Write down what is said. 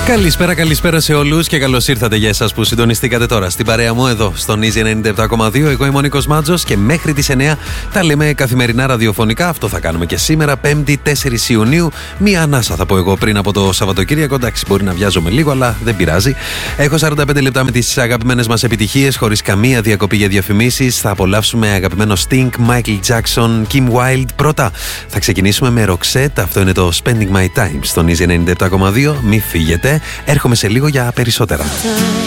Καλησπέρα σε όλους και καλώς ήρθατε για εσάς που συντονιστήκατε τώρα στην παρέα μου εδώ στον Easy 97,2. Εγώ είμαι ο Νίκος Μάτζος και μέχρι τις 9 τα λέμε καθημερινά ραδιοφωνικά. Αυτό θα κάνουμε και σήμερα, 5η 4 Ιουνίου. Μία ανάσα θα πω εγώ πριν από το Σαββατοκύριακο. Εντάξει, μπορεί να βιάζομαι λίγο, αλλά δεν πειράζει. Έχω 45 λεπτά με τις αγαπημένες μας επιτυχίες, χωρίς καμία διακοπή για διαφημίσεις. Θα απολαύσουμε αγαπημένο Sting, Michael Jackson, Kim Wilde. Πρώτα θα ξεκινήσουμε με Roxette. Αυτό είναι το Spending My Time στον Easy 97,2. Μη φύγετε. Έρχομαι σε λίγο για περισσότερα.